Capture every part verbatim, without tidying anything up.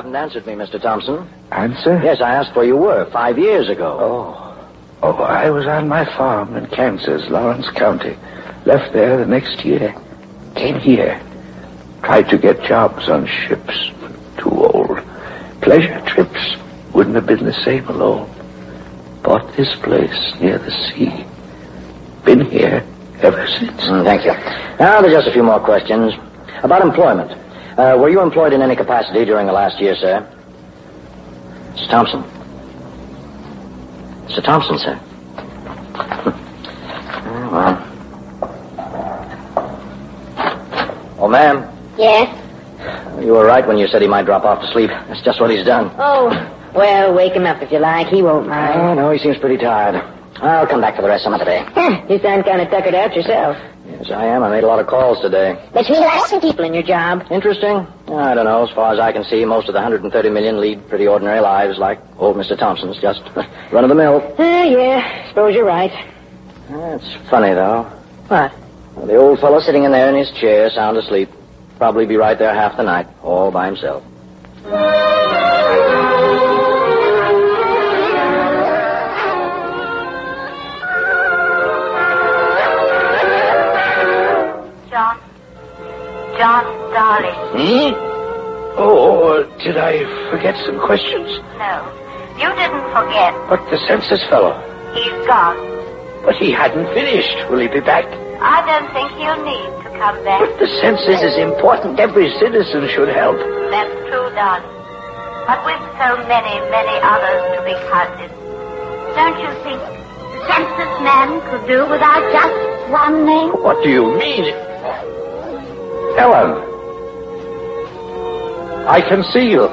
haven't answered me, Mister Thompson. Answer? Yes, I asked where you were five years ago. Oh. Oh, I was on my farm in Kansas, Lawrence County. Left there the next year. Came here. Tried to get jobs on ships. Too old. Pleasure trips wouldn't have been the same alone. Bought this place near the sea. Been here ever since. Mm, thank you. Now, there's just a few more questions. About employment. Uh, were you employed in any capacity during the last year, sir? Mister Thompson. Mister Thompson, sir. Oh, well. Oh, ma'am. Yes? You were right when you said he might drop off to sleep. That's just what he's done. Oh, well, wake him up if you like. He won't mind. Oh, no, he seems pretty tired. I'll come back for the rest some other day. You sound kind of tuckered out yourself. Yes, I am. I made a lot of calls today. But you like some people in your job. Interesting? I don't know. As far as I can see, most of the one hundred thirty million lead pretty ordinary lives like old Mister Thompson's. Just run-of-the-mill. Uh, yeah, suppose you're right. It's funny, though. What? Well, the old fellow sitting in there in his chair, sound asleep. Probably be right there half the night, all by himself. John. John, darling. Hmm? Oh, did I forget some questions? No, you didn't forget. But the census fellow. He's gone. But he hadn't finished. Will he be back? I don't think he'll need to come back. But the census is important. Every citizen should help. That's true, darling. But with so many, many others to be counted, don't you think the census man could do without just one name? What do you mean? Ellen. I can see you.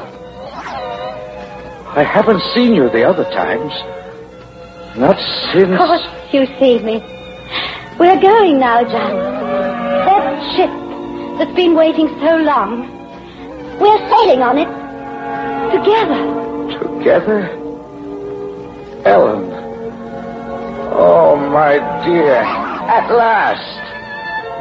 I haven't seen you the other times. Not since... Of course you see me. We're going now, John. That ship that's been waiting so long. We're sailing on it. Together. Together? Ellen. Oh, my dear. At last.